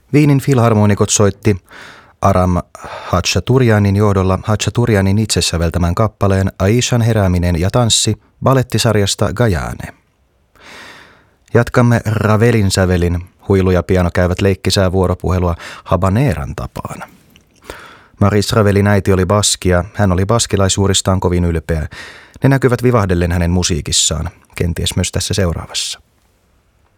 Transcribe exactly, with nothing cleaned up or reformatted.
Wienin filharmonikot soitti Aram Hatchaturianin johdolla Hatchaturianin itse säveltämän kappaleen Aishan herääminen ja tanssi balettisarjasta Gajane. Jatkamme Ravelin sävelin. Huilu ja piano käyvät leikkisää vuoropuhelua habaneran tapaan. Maurice Ravelin äiti oli baskia, hän oli baskilaisuuristaan kovin ylpeä. Ne näkyvät vivahdellen hänen musiikissaan, kenties myös tässä seuraavassa.